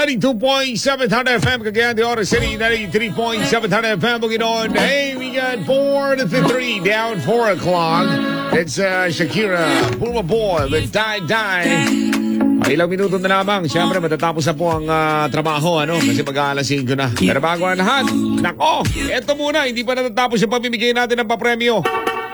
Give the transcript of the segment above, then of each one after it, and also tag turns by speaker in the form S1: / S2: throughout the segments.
S1: 92.7 FM, Cagayan de Oro City, 93.7 FM, Bukidnon. Hey, we got 4 to 3, down 4 o'clock. It's Shakira, Puma Boy with Die Die. Ilang minuto na lamang. Siyempre, matatapos na po ang trabaho, kasi mag-aalasin ko na. Pero bago ang lahat, nako, eto muna, hindi pa natatapos yung pamimigay natin ng papremyo.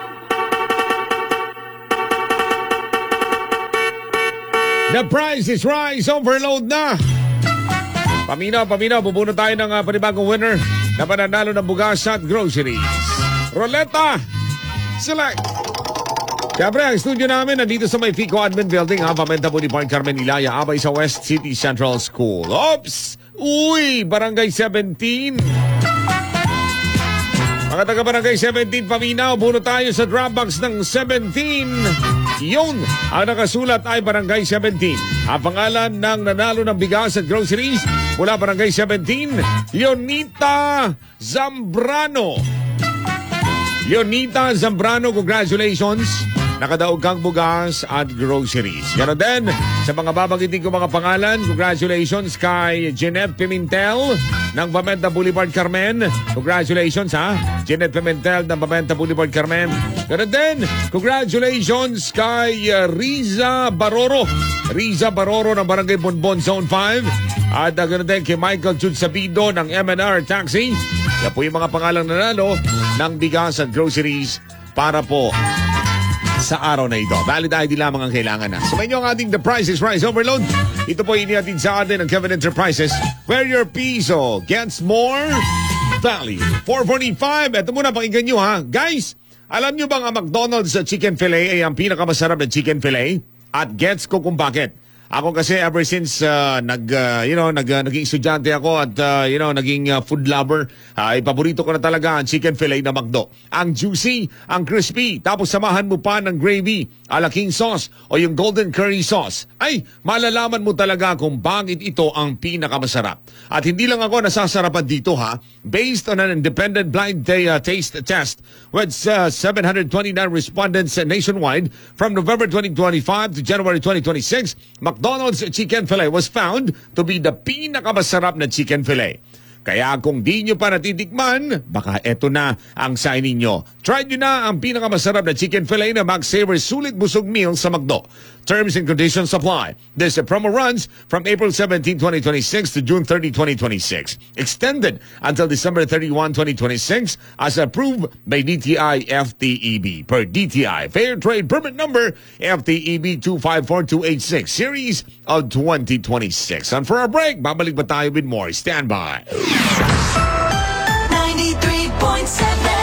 S1: The Price is Right, overload na. Paminaw, bubuno tayo ng panibagong winner na pananalo ng bugas at groceries. Roleta, select. Siyempre, ang studio namin nandito sa may Fico Admin Building, Pamenta Boulevard, Carmen Ilaya, abay sa West City Central School. Oops! Uy, Barangay 17. Mga taga-Barangay 17, paminaw, buno tayo sa Dropbox ng 17. Yun, ang nakasulat ay Barangay 17. Ang pangalan ng nanalo ng bigas at groceries mula Barangay 17, Leonita Zambrano. Leonita Zambrano, congratulations. Nakadaog kang bugas at groceries. Ganon din, sa mga babanggitin ko mga pangalan, congratulations kay Jeanette Pimentel ng Pamenta Boulevard, Carmen. Congratulations Jeanette Pimentel ng Pamenta Boulevard, Carmen. Ganon din, congratulations kay Riza Baroro. Riza Baroro ng Barangay Bonbon, Zone 5. At ganon din kay Michael Jude Sabido ng MNR Taxi. Yan po yung mga pangalang nanalo ng bigas at groceries para po sa araw na ito. Valid ID lamang ang kailangan na. Sumayin nyo ang ating The Price is Right Overload. Ito po inihatid sa atin ng Kevin Enterprises, where your piso gets more value. 445. Ito muna, pakinggan nyo Guys, alam nyo bang ang McDonald's chicken fillet ay ang pinakamasarap na chicken fillet? At gets ko kung bakit. Ako kasi ever since naging estudyante ako at naging food lover, ay paborito ko na talaga ang chicken fillet na McDo. Ang juicy, ang crispy, tapos samahan mo pa ng gravy, alaking sauce o yung golden curry sauce. Ay, malalaman mo talaga kung bakit ito ang pinakamasarap. At hindi lang ako nasasarapan dito based on an independent blind taste test with 729 respondents nationwide from November 2025 to January 2026, McDonald's chicken fillet was found to be the pinakamasarap na chicken fillet. Kaya kung di nyo pa natitikman, baka eto na ang sign ninyo. Try nyo na ang pinakamasarap na chicken fillet na Max Saver Sulit Busog Meal sa McDo. Terms and conditions apply. This promo runs from April 17, 2026 to June 30, 2026. Extended until December 31, 2026 as approved by DTI FTEB. Per DTI Fair Trade Permit Number FTEB 254286 Series of 2026. And for our break, babalik ba tayo with more? Stand by.
S2: 93.7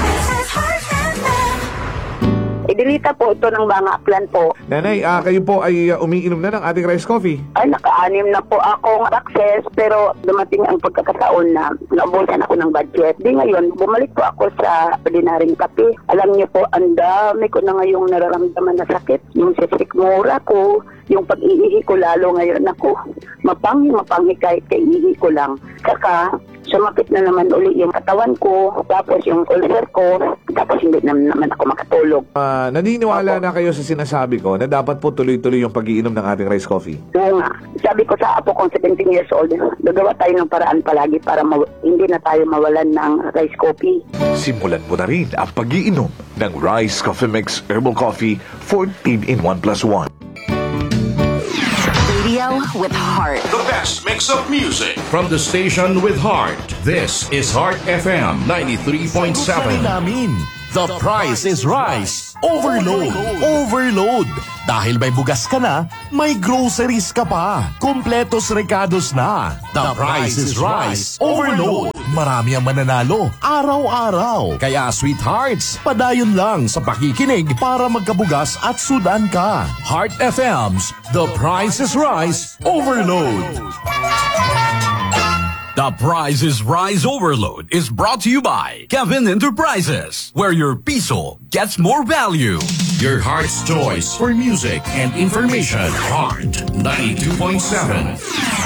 S3: Idilita po ito ng mga plan po.
S4: Nanay, kayo po ay umiinom na ng ating rice coffee.
S3: Ay, naka-anim na po akong access, pero dumating ang pagkakataon na naubusan ako ng budget. Di ngayon, bumalik po ako sa ordinaryong kape. Alam niyo po, ang dami ko na ngayong nararamdaman na sakit. Yung sisikmura ko, yung pag-iihi ko lalo ngayon ako. Mapanghi kahit kaiihi ko lang. Saka, sumakit na naman uli yung katawan ko, tapos yung ulcer ko, tapos hindi naman ako makatulog.
S4: Naniniwala na kayo sa sinasabi ko na dapat po tuloy-tuloy yung pag-iinom ng ating rice coffee?
S3: Oo nga. Sabi ko sa apo kong 17 years old, gagawa tayo ng paraan palagi para hindi na tayo mawalan ng rice coffee.
S5: Simulan mo na rin ang pag-iinom ng Rice Coffee Mix Herbal Coffee 14 in 1 plus 1.
S2: Radio with heart.
S6: The best mix of music from the station with heart. This is Heart FM 93.7.
S7: Namin, The Price is Rice. Overload. Overload. Dahil may bugas ka na, may groceries ka pa. Kompletos recados na. The Price is Rice. Overload. Marami ang mananalo, araw-araw. Kaya sweethearts, padayon lang sa pakikinig para magkabugas at sudan ka. Heart FM's The Price is Rice. Overload.
S8: The Price is Rice Overload is brought to you by Kevin Enterprises, where your piso gets more value.
S6: Your heart's choice for music and information. Heart 92.7.